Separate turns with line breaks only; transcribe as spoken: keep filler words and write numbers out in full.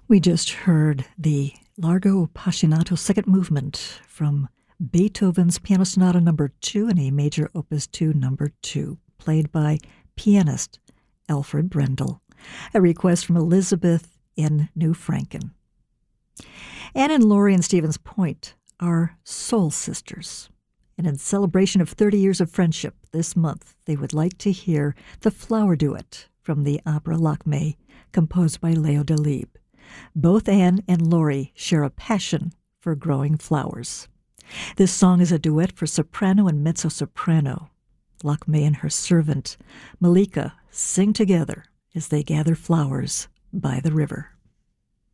We just heard the Largo Appassionato second movement from Beethoven's Piano Sonata number two in A major opus two number two, played by pianist Alfred Brendel, a request from Elizabeth in New Franken. Anne and Laurie in Stevens Point are soul sisters, and in celebration of thirty years of friendship this month, they would like to hear the Flower Duet from the opera Lakmé, composed by Leo Delibes. Both Anne and Laurie share a passion for growing flowers. This song is a duet for soprano and mezzo-soprano. Lakmé and her servant, Malika, sing together as they gather flowers by the river.